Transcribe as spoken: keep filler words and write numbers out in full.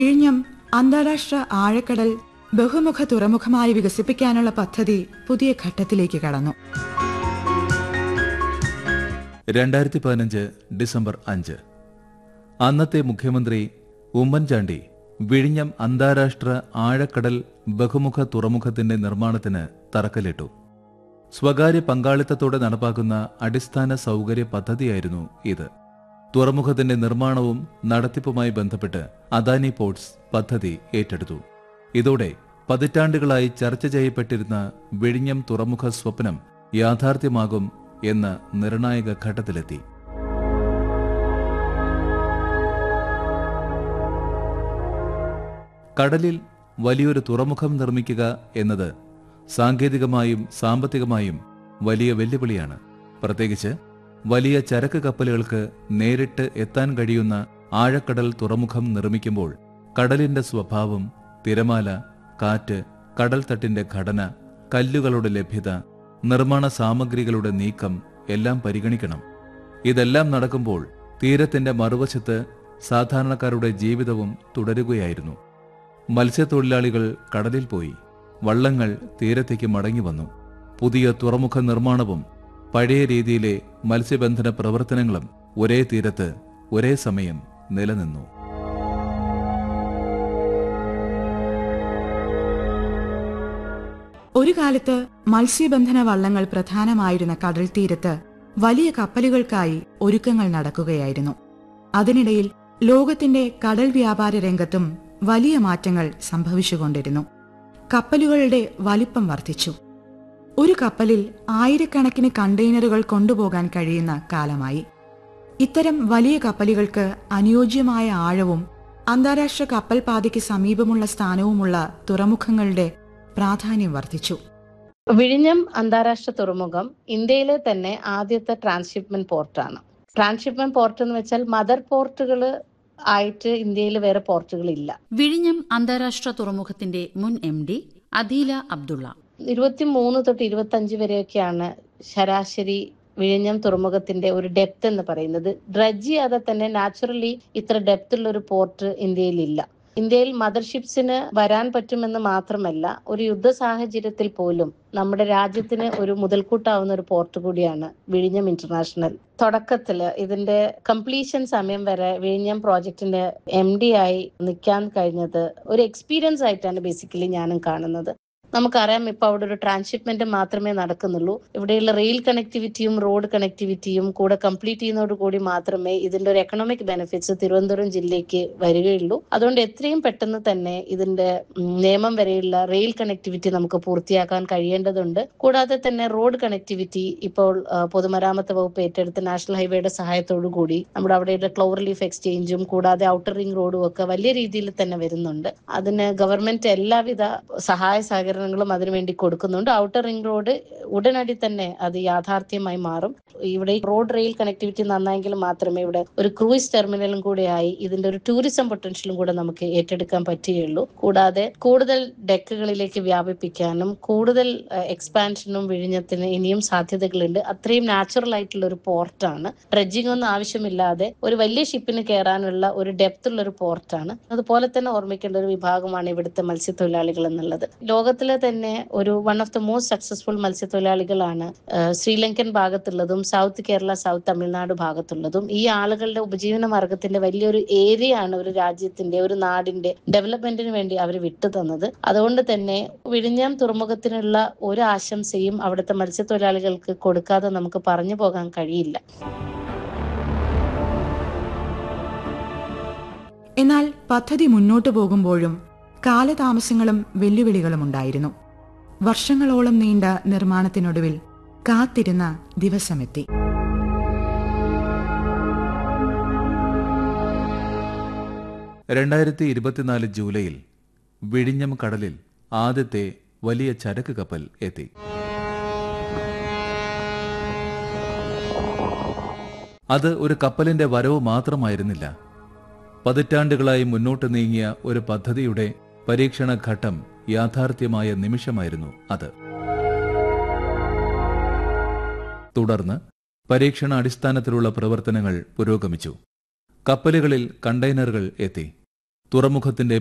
വിഴിഞ്ഞം അന്താരാഷ്ട്ര ആഴക്കടൽ ബഹുമുഖ തുറമുഖമായി വികസിപ്പിക്കാനുള്ള പദ്ധതി പുതിയ ഘട്ടത്തിലേക്ക് കടന്നു. രണ്ടായിരത്തി പതിനഞ്ച് ഡിസംബർ അഞ്ച് അന്നത്തെ മുഖ്യമന്ത്രി ഉമ്മൻചാണ്ടി വിഴിഞ്ഞം അന്താരാഷ്ട്ര ആഴക്കടൽ ബഹുമുഖ തുറമുഖത്തിന്റെ നിർമ്മാണത്തിന് തറക്കല്ലിട്ടു. സ്വകാര്യ പങ്കാളിത്തത്തോടെ നടപ്പാക്കുന്ന അടിസ്ഥാന സൗകര്യ പദ്ധതിയായിരുന്നു ഇത്. തുറമുഖത്തിന്റെ നിർമ്മാണവും നടത്തിപ്പുമായി ബന്ധപ്പെട്ട് അദാനി പോർട്സ് പദ്ധതി ഏറ്റെടുത്തു. ഇതോടെ പതിറ്റാണ്ടുകളായി ചർച്ച ചെയ്യപ്പെട്ടിരുന്ന വിഴിഞ്ഞം തുറമുഖ സ്വപ്നം യാഥാർത്ഥ്യമാകും എന്ന നിർണായക ഘട്ടത്തിലെത്തി. കടലിൽ വലിയൊരു തുറമുഖം നിർമ്മിക്കുക എന്നത് സാങ്കേതികമായും സാമ്പത്തികമായും വലിയ വെല്ലുവിളിയാണ്. പ്രത്യേകിച്ച് വലിയ ചരക്ക് കപ്പലുകൾക്ക് നേരിട്ട് എത്താൻ കഴിയുന്ന ആഴക്കടൽ തുറമുഖം നിർമ്മിക്കുമ്പോൾ കടലിന്റെ സ്വഭാവം, തിരമാല, കാറ്റ്, കടൽത്തട്ടിന്റെ ഘടന, കല്ലുകളുടെ ലഭ്യത, നിർമ്മാണ സാമഗ്രികളുടെ നീക്കം എല്ലാം പരിഗണിക്കണം. ഇതെല്ലാം നടക്കുമ്പോൾ തീരത്തിന്റെ മറുവശത്ത് സാധാരണക്കാരുടെ ജീവിതവും തുടരുകയായിരുന്നു. മത്സ്യത്തൊഴിലാളികൾ കടലിൽ പോയി, വള്ളങ്ങൾ തീരത്തേക്ക് മടങ്ങി വന്നു. പുതിയ തുറമുഖ നിർമ്മാണവും പഴയ രീതിയിലെ മത്സ്യബന്ധന പ്രവർത്തനങ്ങളും ഒരേ തീരത്ത് ഒരേ സമയം നിലനിന്നു. ഒരു കാലത്ത് മത്സ്യബന്ധന വള്ളങ്ങൾ പ്രധാനമായിരുന്ന കടൽ തീരത്ത് വലിയ കപ്പലുകൾക്കായി ഒരുക്കങ്ങൾ നടക്കുകയായിരുന്നു. അതിനിടയിൽ ലോകത്തിന്റെ കടൽ വ്യാപാര രംഗത്തും വലിയ മാറ്റങ്ങൾ സംഭവിച്ചുകൊണ്ടിരുന്നു. കപ്പലുകളുടെ വലിപ്പം വർദ്ധിച്ചു. ഒരു കപ്പലിൽ ആയിരക്കണക്കിന് കണ്ടെയ്നറുകൾ കൊണ്ടുപോകാൻ കഴിയുന്ന കാലമായി. ഇത്തരം വലിയ കപ്പലുകൾക്ക് അനുയോജ്യമായ ആഴവും അന്താരാഷ്ട്ര കപ്പൽ പാതയ്ക്ക് സമീപമുള്ള സ്ഥാനവുമുള്ള തുറമുഖങ്ങളുടെ പ്രാധാന്യം വർദ്ധിച്ചു. വിഴിഞ്ഞം അന്താരാഷ്ട്ര തുറമുഖം ഇന്ത്യയിലെ തന്നെ ആദ്യത്തെ ട്രാൻസ്ഷിപ്മെന്റ് പോർട്ടാണ്. ട്രാൻസ്ഷിപ്മെന്റ് പോർട്ട് എന്ന് വെച്ചാൽ മദർ പോർട്ടുകൾ ആയിട്ട് ഇന്ത്യയിൽ വേറെ പോർട്ടുകൾ ഇല്ല. വിഴിഞ്ഞം അന്താരാഷ്ട്ര തുറമുഖത്തിന്റെ മുൻ എം ഡി അദീല അബ്ദുള്ള. ഇരുപത്തി മൂന്ന് തൊട്ട് ഇരുപത്തി അഞ്ച് വരെയൊക്കെയാണ് ശരാശരി വിഴിഞ്ഞം തുറമുഖത്തിന്റെ ഒരു ഡെപ്ത് എന്ന് പറയുന്നത്. ഡ്രഡ്ജ് ചെയ്യാതെ തന്നെ നാച്ചുറലി ഇത്ര ഡെപ്ത് ഉള്ള ഒരു പോർട്ട് ഇന്ത്യയിലില്ല. ഇന്ത്യയിൽ മദർഷിപ്സിന് വരാൻ പറ്റുമെന്ന് മാത്രമല്ല, ഒരു യുദ്ധ സാഹചര്യത്തിൽ പോലും നമ്മുടെ രാജ്യത്തിന് ഒരു മുതൽക്കൂട്ടാവുന്ന ഒരു പോർട്ട് കൂടിയാണ് വിഴിഞ്ഞം ഇന്റർനാഷണൽ. തുടക്കത്തില് ഇതിന്റെ കംപ്ലീഷൻ സമയം വരെ വിഴിഞ്ഞം പ്രോജക്ടിന്റെ എം ഡി ആയി നിൽക്കാൻ കഴിഞ്ഞത് ഒരു എക്സ്പീരിയൻസ് ആയിട്ടാണ് ബേസിക്കലി ഞാനും കാണുന്നത്. നമുക്കറിയാം, ഇപ്പൊ അവിടെ ഒരു ട്രാൻസ്ഷിപ്മെന്റ് മാത്രമേ നടക്കുന്നുള്ളൂ. ഇവിടെയുള്ള റെയിൽ കണക്ടിവിറ്റിയും റോഡ് കണക്ടിവിറ്റിയും കൂടെ കംപ്ലീറ്റ് ചെയ്യുന്നതോട് കൂടി മാത്രമേ ഇതിന്റെ ഒരു എക്കണോമിക് ബെനിഫിറ്റ്സ് തിരുവനന്തപുരം ജില്ലയ്ക്ക് വരികയുള്ളൂ. അതുകൊണ്ട് എത്രയും പെട്ടെന്ന് തന്നെ ഇതിന്റെ നേമം വരെയുള്ള റെയിൽ കണക്ടിവിറ്റി നമുക്ക് പൂർത്തിയാക്കാൻ കഴിയേണ്ടതുണ്ട്. കൂടാതെ തന്നെ റോഡ് കണക്ടിവിറ്റി ഇപ്പോൾ പൊതുമരാമത്ത് വകുപ്പ് ഏറ്റെടുത്ത് നാഷണൽ ഹൈവേയുടെ സഹായത്തോടു കൂടി നമ്മുടെ അവിടെയുള്ള ക്ലോവർ ലീഫ് എക്സ്ചേഞ്ചും കൂടാതെ ഔട്ടർ റിംഗ് റോഡും ഒക്കെ വലിയ രീതിയിൽ തന്നെ വരുന്നുണ്ട്. അതിന് ഗവൺമെന്റ് എല്ലാവിധ സഹായ സഹകരണ അതിനുവേണ്ടി കൊടുക്കുന്നുണ്ട്. ഔട്ടർ റിംഗ് റോഡ് ഉടനടി തന്നെ അത് യാഥാർത്ഥ്യമായി മാറും. ഇവിടെ റോഡ് റെയിൽ കണക്ടിവിറ്റി നന്നായെങ്കിൽ മാത്രമേ ഇവിടെ ഒരു ക്രൂയിസ് ടെർമിനലും കൂടെയായി ഇതിന്റെ ഒരു ടൂറിസം പൊട്ടൻഷ്യലും കൂടെ നമുക്ക് ഏറ്റെടുക്കാൻ പറ്റുകയുള്ളൂ. കൂടാതെ കൂടുതൽ ഡെക്കുകളിലേക്ക് വ്യാപിപ്പിക്കാനും കൂടുതൽ എക്സ്പാൻഷനും വിഴിഞ്ഞത്തിന് ഇനിയും സാധ്യതകളുണ്ട്. അത്രയും നാച്ചുറൽ ആയിട്ടുള്ള ഒരു പോർട്ടാണ്. ഡ്രഡ്ജിംഗ് ഒന്നും ആവശ്യമില്ലാതെ ഒരു വലിയ ഷിപ്പിന് കയറാനുള്ള ഒരു ഡെപ്ത് ഉള്ള ഒരു പോർട്ടാണ്. അതുപോലെ തന്നെ ഓർമ്മിക്കേണ്ട ഒരു വിഭാഗമാണ് ഇവിടുത്തെ മത്സ്യത്തൊഴിലാളികൾ എന്നുള്ളത്. ലോകത്തിലെ തന്നെ ഒരു one of the most successful മത്സ്യത്തൊഴിലാളികളാണ് Sri Lankan ഭാഗത്തുള്ളതും south Kerala, south Tamil Nadu ഭാഗത്തുള്ളതും. ഈ ആളുകളുടെ ഉപജീവന മാർഗത്തിന്റെ വലിയൊരു ഏരിയ ആണ് ഒരു രാജ്യത്തിന്റെ, ഒരു നാടിന്റെ ഡെവലപ്മെന്റിന് വേണ്ടി അവർ വിട്ടു തന്നത്. അതുകൊണ്ട് തന്നെ വിഴിഞ്ഞം തുറമുഖത്തിനുള്ള ഒരു ആശംസയും അവിടുത്തെ മത്സ്യത്തൊഴിലാളികൾക്ക് കൊടുക്കാതെ നമുക്ക് പറഞ്ഞു പോകാൻ കഴിയില്ല. എന്നാൽ പദ്ധതി മുന്നോട്ടു പോകുമ്പോഴും കാലതാമസങ്ങളും വെല്ലുവിളികളും ഉണ്ടായിരുന്നു. വർഷങ്ങളോളം നീണ്ട നിർമ്മാണത്തിനൊടുവിൽ കാത്തിരുന്ന ദിവസമെത്തി. രണ്ടായിരത്തി ഇരുപത്തിനാല് ജൂലൈയിൽ വിഴിഞ്ഞം കടലിൽ ആദ്യത്തെ വലിയ ചരക്ക് കപ്പൽ എത്തി. അത് ഒരു കപ്പലിന്റെ വരവ് മാത്രമായിരുന്നില്ല. പതിറ്റാണ്ടുകളായി മുന്നോട്ട് നീങ്ങിയ ഒരു പദ്ധതിയുടെ പരീക്ഷണ ഘട്ടം യാഥാർത്ഥ്യമായ നിമിഷമായിരുന്നു അത്. തുടർന്ന് പരീക്ഷണാടിസ്ഥാനത്തിലുള്ള പ്രവർത്തനങ്ങൾ പുരോഗമിച്ചു. കപ്പലുകളിൽ കണ്ടെയ്നറുകൾ എത്തി. തുറമുഖത്തിന്റെ